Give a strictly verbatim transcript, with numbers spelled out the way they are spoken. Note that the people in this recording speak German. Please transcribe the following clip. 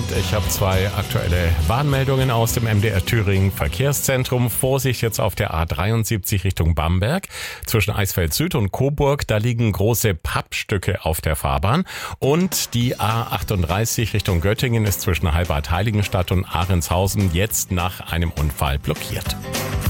ich habe zwei aktuelle Warnmeldungen aus dem M D R Thüringen Verkehrszentrum. Vorsicht jetzt auf der A dreiundsiebzig Richtung Bamberg. Zwischen Eisfeld Süd und Coburg, da liegen große Pappstücke auf der Fahrbahn. Und die A achtunddreißig Richtung Göttingen ist zwischen Halbad Heiligenstadt und Ahrentshausen jetzt nach einem Unfall blockiert.